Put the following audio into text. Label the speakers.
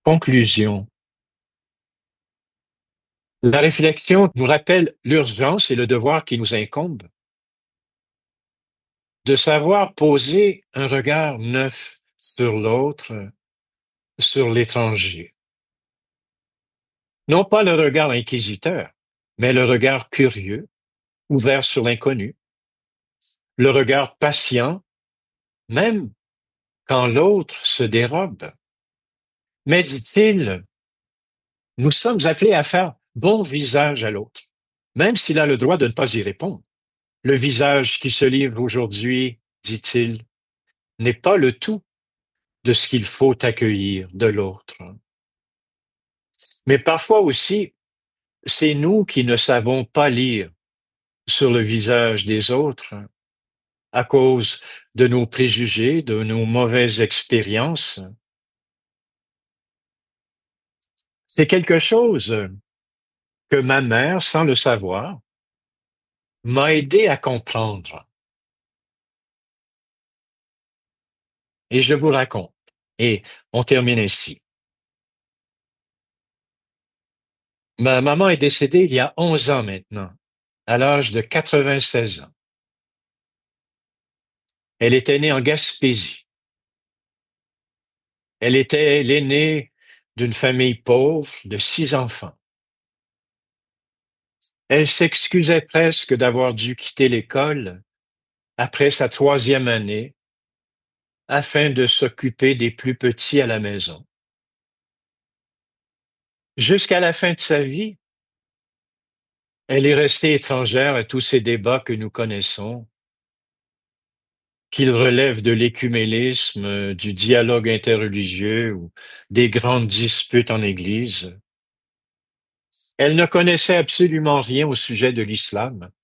Speaker 1: Conclusion. La réflexion nous rappelle l'urgence et le devoir qui nous incombe de savoir poser un regard neuf sur l'autre, sur l'étranger. Non pas le regard inquisiteur, mais le regard curieux, ouvert sur l'inconnu, le regard patient, même quand l'autre se dérobe. Mais, dit-il, nous sommes appelés à faire bon visage à l'autre, même s'il a le droit de ne pas y répondre. Le visage qui se livre aujourd'hui, dit-il, n'est pas le tout de ce qu'il faut accueillir de l'autre. Mais parfois aussi, c'est nous qui ne savons pas lire sur le visage des autres à cause de nos préjugés, de nos mauvaises expériences. C'est quelque chose que ma mère, sans le savoir, m'a aidé à comprendre. Et je vous raconte. Et on termine ainsi. Ma maman est décédée il y a 11 ans maintenant, à l'âge de 96 ans. Elle était née en Gaspésie. Elle était l'aînée d'une famille pauvre de 6 enfants. Elle s'excusait presque d'avoir dû quitter l'école après sa troisième année afin de s'occuper des plus petits à la maison. Jusqu'à la fin de sa vie, elle est restée étrangère à tous ces débats que nous connaissons, qu'ils relèvent de l'écuménisme, du dialogue interreligieux ou des grandes disputes en Église. Elle ne connaissait absolument rien au sujet de l'islam.